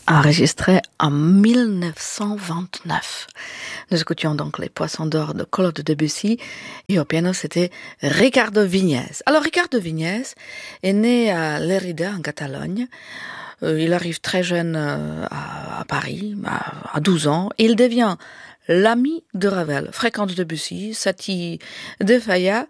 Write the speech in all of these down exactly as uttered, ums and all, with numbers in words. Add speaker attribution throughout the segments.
Speaker 1: enregistré en mille neuf cent vingt-neuf. Nous écoutions donc Les Poissons d'or de Claude Debussy et au piano c'était Ricardo Viñes. Alors Ricardo Viñes est né à Lérida en Catalogne. Euh, il arrive très jeune euh, à, à Paris, à, à douze ans. Il devient l'ami de Ravel, fréquente Debussy, Satie de Falla.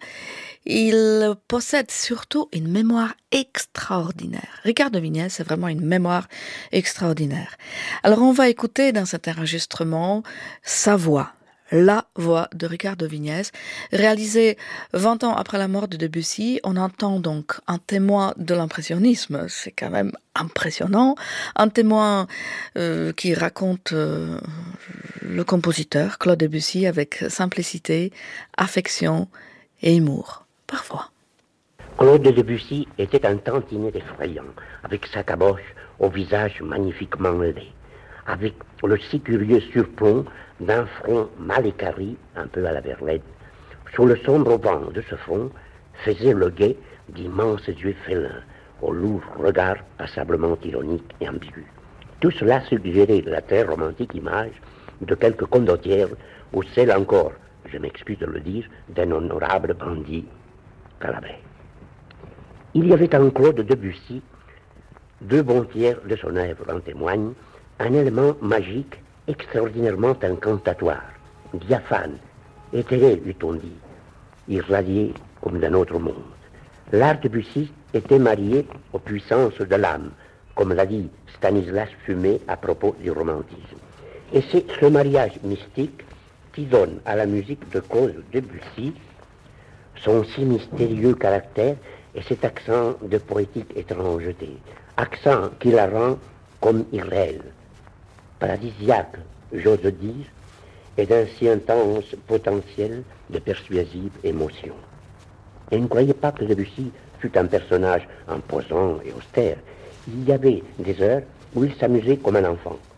Speaker 1: Il possède surtout une mémoire extraordinaire. Ricardo Viñes, c'est vraiment une mémoire extraordinaire. Alors on va écouter dans cet enregistrement sa voix, la voix de Ricardo Viñes, réalisée vingt ans après la mort de Debussy. On entend donc un témoin de l'impressionnisme, c'est quand même impressionnant, un témoin euh, qui raconte euh, le compositeur Claude Debussy avec simplicité, affection et humour. Parfois.
Speaker 2: Claude Debussy était un tantinet effrayant, avec sa caboche au visage magnifiquement laid, avec le si curieux surplomb d'un front mal équarri, un peu à la Verlaine. Sous le sombre vent de ce front faisait le guet d'immenses yeux félins, au lourd regard passablement ironique et ambigu. Tout cela suggérait la très romantique image de quelque condottière ou celle encore, je m'excuse de le dire, d'un honorable bandit Calabrais. Il y avait en Claude Debussy, deux bons tiers de son œuvre en témoignent, un élément magique extraordinairement incantatoire, diaphane, éthéré, eût-on dit, irradié comme d'un autre monde. L'art Debussy était marié aux puissances de l'âme, comme l'a dit Stanislas Fumet à propos du romantisme. Et c'est ce mariage mystique qui donne à la musique de Claude Debussy son si mystérieux caractère et cet accent de poétique étrangeté, accent qui la rend comme irréel, paradisiaque, j'ose dire, et d'un si intense potentiel de persuasive émotion. Et ne croyez pas que Debussy fut un personnage imposant et austère. Il y avait des heures où il s'amusait comme un enfant.